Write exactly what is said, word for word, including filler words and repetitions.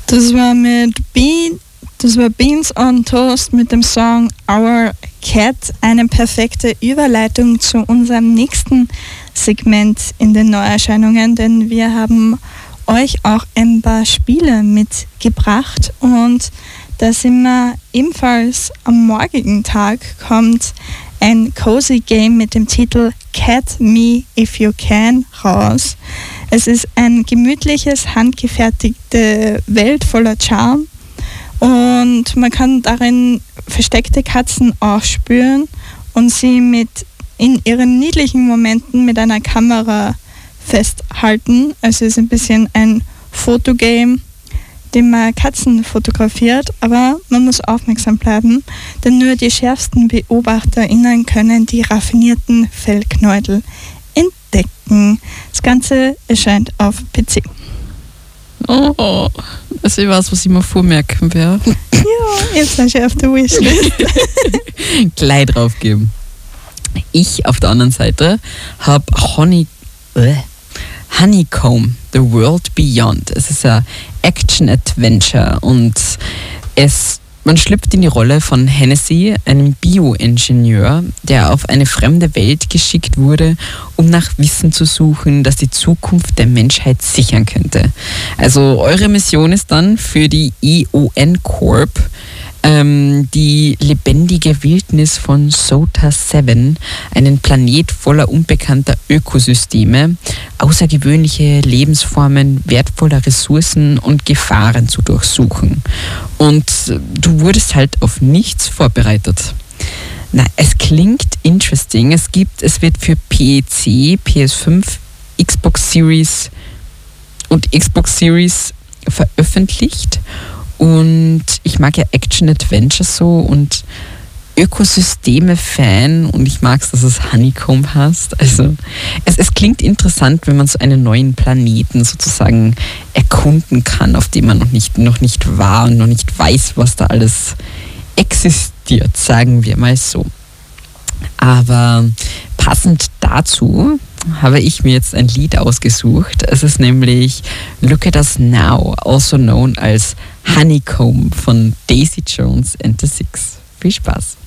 Das war mit Bean, das war Beans on Toast mit dem Song Our Cat, eine perfekte Überleitung zu unserem nächsten Segment in den Neuerscheinungen, denn wir haben euch auch ein paar Spiele mitgebracht und da sind wir ebenfalls am morgigen Tag kommt ein Cozy Game mit dem Titel Cat Me If You Can raus. Es ist ein gemütliches, handgefertigte Welt voller Charme und man kann darin versteckte Katzen aufspüren und sie mit in ihren niedlichen Momenten mit einer Kamera festhalten. Also es ist ein bisschen ein Fotogame, dem man Katzen fotografiert, aber man muss aufmerksam bleiben, denn nur die schärfsten BeobachterInnen können die raffinierten Fellknäuel entdecken. Das Ganze erscheint auf P C. Oh, das ist was, was ich mir vormerken werde. Ja, jetzt hast du auf der Wishlist. Gleich draufgeben. Ich auf der anderen Seite habe Honey, äh, Honeycomb, The World Beyond. Es ist ein Action-Adventure und es, man schlüpft in die Rolle von Hennessy, einem Bioingenieur, der auf eine fremde Welt geschickt wurde, um nach Wissen zu suchen, das die Zukunft der Menschheit sichern könnte. Also eure Mission ist dann für die E O N Corp, ähm, die lebendige Wildnis von Sota sieben, einen Planet voller unbekannter Ökosysteme, außergewöhnliche Lebensformen, wertvolle Ressourcen und Gefahren zu durchsuchen. Und du wurdest halt auf nichts vorbereitet. Na, es klingt interesting. Es gibt, es wird für P C, P S fünf, Xbox Series und Xbox Series veröffentlicht. Und ich mag ja Action-Adventure so und Ökosysteme-Fan und ich mag es, dass es Honeycomb heißt. Also es, es klingt interessant, wenn man so einen neuen Planeten sozusagen erkunden kann, auf dem man noch nicht, noch nicht war und noch nicht weiß, was da alles existiert, sagen wir mal so. Aber passend dazu habe ich mir jetzt ein Lied ausgesucht. Es ist nämlich Look at Us Now, also known als Honeycomb von Daisy Jones and the Six. Viel Spaß!